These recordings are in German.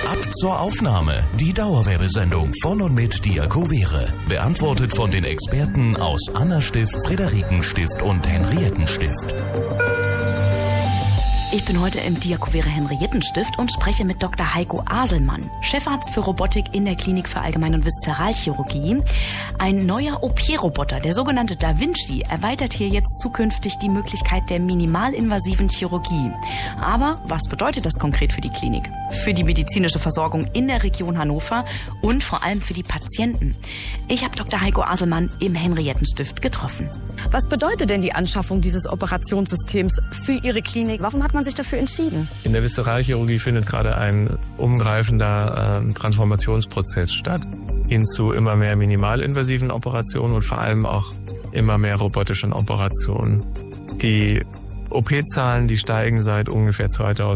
Ab zur Aufnahme. Die Dauerwerbesendung von und mit Diakovere. Beantwortet von den Experten aus Anna-Stift, Friederiken-Stift und Henriettenstift. Ich bin heute im Diakovere Henriettenstift und spreche mit Dr. Heiko Aselmann, Chefarzt für Robotik in der Klinik für Allgemein- und Viszeralchirurgie. Ein neuer OP-Roboter, der sogenannte Da Vinci, erweitert hier jetzt zukünftig die Möglichkeit der minimalinvasiven Chirurgie. Aber was bedeutet das konkret für die Klinik? Für die medizinische Versorgung in der Region Hannover und vor allem für die Patienten. Ich habe Dr. Heiko Aselmann im Henriettenstift getroffen. Was bedeutet denn die Anschaffung dieses Operationssystems für Ihre Klinik? Warum hat man sich dafür entschieden? In der Viszeralchirurgie findet gerade ein umgreifender Transformationsprozess statt hin zu immer mehr minimalinvasiven Operationen und vor allem auch immer mehr robotischen Operationen. Die OP-Zahlen, die steigen seit ungefähr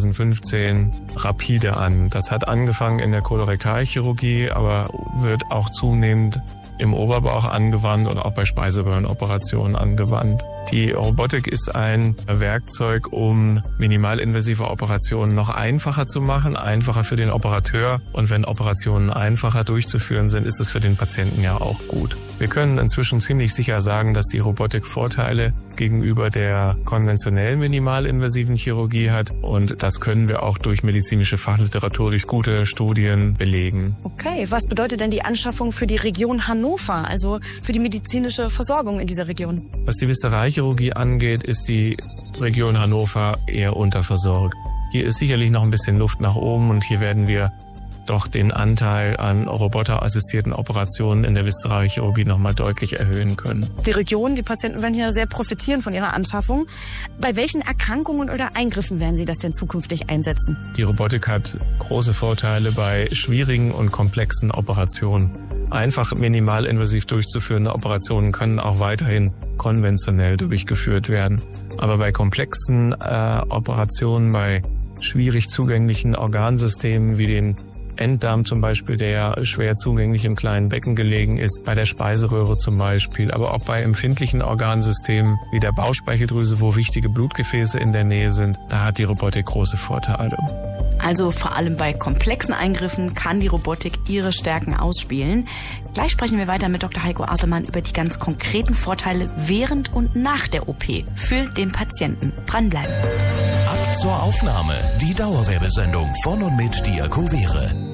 2015 rapide an. Das hat angefangen in der Kolorektalchirurgie, aber wird auch zunehmend im Oberbauch angewandt und auch bei Speiseröhrenoperationen angewandt. Die Robotik ist ein Werkzeug, um minimalinvasive Operationen noch einfacher zu machen, einfacher für den Operateur. Und wenn Operationen einfacher durchzuführen sind, ist es für den Patienten ja auch gut. Wir können inzwischen ziemlich sicher sagen, dass die Robotik Vorteile gegenüber der konventionellen minimalinvasiven Chirurgie hat. Und das können wir auch durch medizinische Fachliteratur, durch gute Studien belegen. Okay, was bedeutet denn die Anschaffung für die Region Hannover, also für die medizinische Versorgung in dieser Region? Was die Viszeralchirurgie angeht, ist die Region Hannover eher unterversorgt. Hier ist sicherlich noch ein bisschen Luft nach oben und hier werden wir doch den Anteil an roboterassistierten Operationen in der Viszeralchirurgie nochmal deutlich erhöhen können. Die Region, die Patienten werden hier sehr profitieren von ihrer Anschaffung. Bei welchen Erkrankungen oder Eingriffen werden Sie das denn zukünftig einsetzen? Die Robotik hat große Vorteile bei schwierigen und komplexen Operationen. Einfach minimalinvasiv durchzuführende Operationen können auch weiterhin konventionell durchgeführt werden. Aber bei komplexen Operationen, bei schwierig zugänglichen Organsystemen wie den Enddarm zum Beispiel, der schwer zugänglich im kleinen Becken gelegen ist, bei der Speiseröhre zum Beispiel, aber auch bei empfindlichen Organsystemen wie der Bauchspeicheldrüse, wo wichtige Blutgefäße in der Nähe sind, da hat die Robotik große Vorteile. Also vor allem bei komplexen Eingriffen kann die Robotik ihre Stärken ausspielen. Gleich sprechen wir weiter mit Dr. Heiko Aselmann über die ganz konkreten Vorteile während und nach der OP für den Patienten. Dranbleiben. Ab zur Aufnahme. Die Dauerwerbesendung von und mit Diakovere.